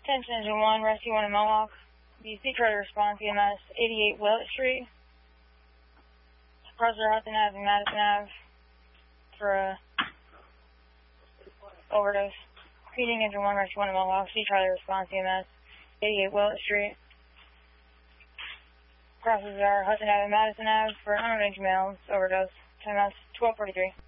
Attention Engine 1, Rescue 1 in Mohawk. The Sea Charter response, EMS 88 Willett Street. Cross Hudson Ave and Madison Ave for a overdose. Repeating Engine 1, Rescue 1 in Mohawk. Sea Charter response, EMS 88 Willett Street. Crosses are Hudson Ave and Madison Ave for an underage male overdose. Time out 12:43.